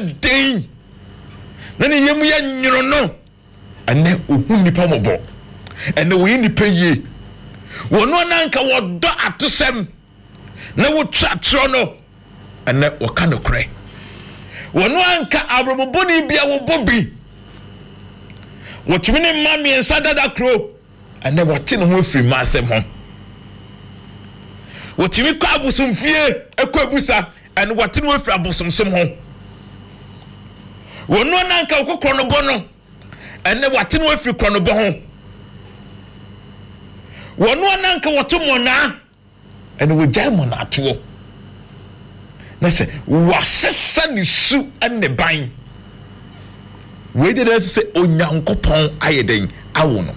den na ne yemu ya nyono no ene ohu nipa mobo ene wo nipa yie wono nanka wodo atosem na wo twatro no ene wo ka no kre wono anka abroboboni bia wo bobi wo timine mami ensa dada kro ene wote no ho afiri masem ho wo timi kwa abusumfie ekwa abusa ene wote no afiri abusumsem ho wono nanka wo kokro bono ene wote no afiri krono bo ho wono nanka woto mona ene wo jai mona ato na se wasesa ni su ene ban we did say onyankopon ayeden awo no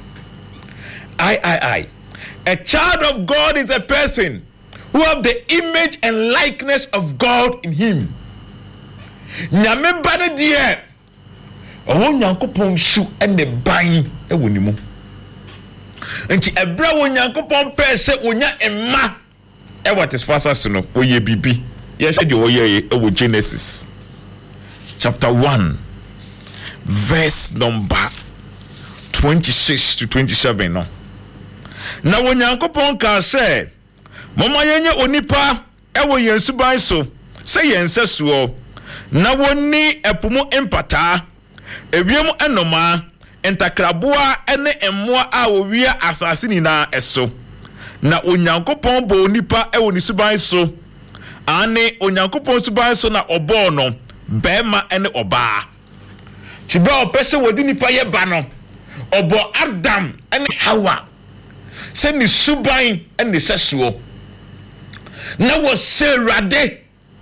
I a child of God is a person who have the image and likeness of God in him. Nyame bana die onyankopon su ene ban ewo ni mu nti ebra onyankopon pese onya emma e what is fast no oye bibi ye hwe de oye ewo Genesis chapter 1 verse number 26 to 27 no na onyankopon ka se mama yenye onipa ewo yensuban so se yensesuo na woni epumu empata ewiem enoma entakraboa ene emmoa a wowia asase ni na eso na onyankopon bo onipa ewo ni suban so ane onyankopon suban so na obo no bema ene oba tibra opese wodi nipa ye ba no obo Adam ene Hawa se ni suban ene sesuo na wo serade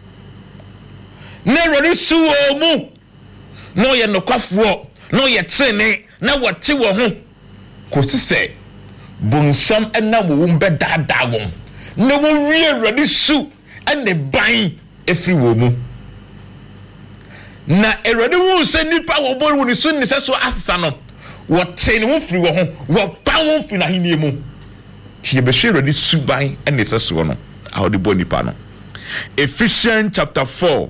na rori suo mu no ye nokwafuo no ye tene na wote wo ho kosi se bonsam enam wo mbe dada wo na wo wie rori su ene ban efri wo mu na erode wo se nipa wo bo wo ni su ni seso asesa no wote ne wo firi wo ho wo pa wo firi na henie mu tie be hwe rodi su ban ene seso no how the body nipa no Ephesians chapter 4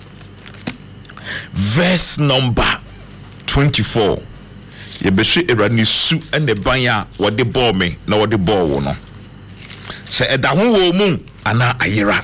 verse number 24 ye be hwe erani su ene ban a wo de ball me na wo de ball wo no se eda ho wo mu ana ayira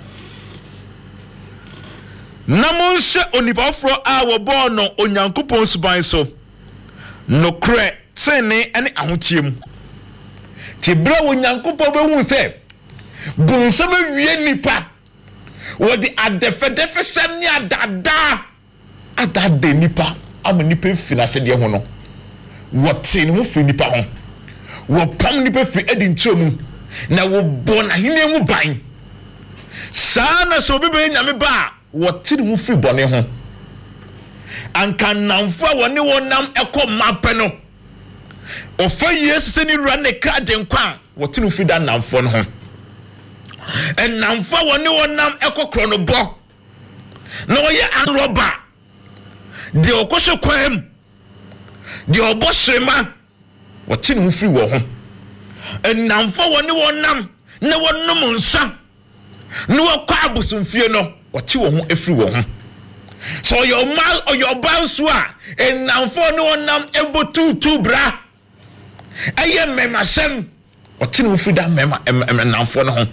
namonse onipafro a wo ball no onyankopon suban so no kre tene ene ahotiem ti bra onyankopon be hu se bonsam wie nipa wo di adefedefe sem ni adada nipa am nipa fina se de ho no wo tin ho fi nipa ho wo pam nipa fi edi ntromu na wo bon ahine mu ban sana so bebe nyame ba wo tin ho fi bone ho anka namfo a woni wonam ekọ mape no ofa Yesu se ni rua ne kra denkwa wo tin ho fi da namfo no ho en namfo woni wonam ekọ krono bo na wo ye anroba de okoshe kwam de oboshema wo tin ho fi wo ho en namfo woni wonam na wonum nsa na wo kwa abusumfie no wo ti wo ho efri wo ho so your mal or your bansua en namfo ni wonam ebotutu bra eye memasem wo tin ho fi da mema namfo no ho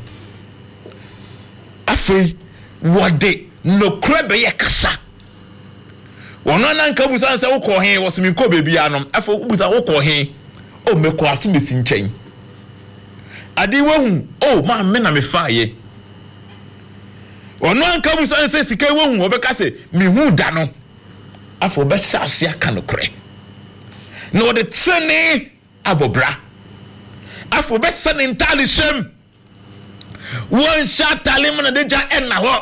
afei wode no krebe ye kasa wono nan ka busan se wo ko he wo semi ko bebi anom afei busan wo ko he o meko aso mesi nchen adi wehu o ma me na me faaye ono anka busan se sika wehu obeka se mi hu da no afo be sase aka no kre no de tsene abobra afo be sene ntali sem won shatale mo na deja enna ho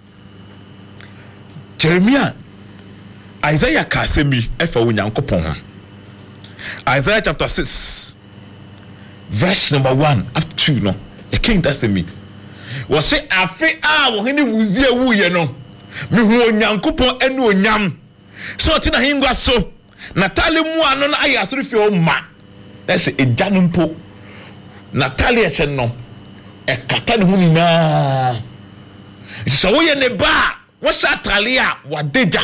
Jeremiah Isaiah kasemi efa wonyankopon ho Isaiah chapter 6 verse number 1 up to 2 no e king that's me wo se afi a wo hene wuzie wuye no me hu onyankopon ene onyam so ti na hingwa so natale mu ano na ayi asori fi o ma that's eja no mpo natale ese no e kata ne hu ni na so wo ye ne ba wo sa tale a wa deja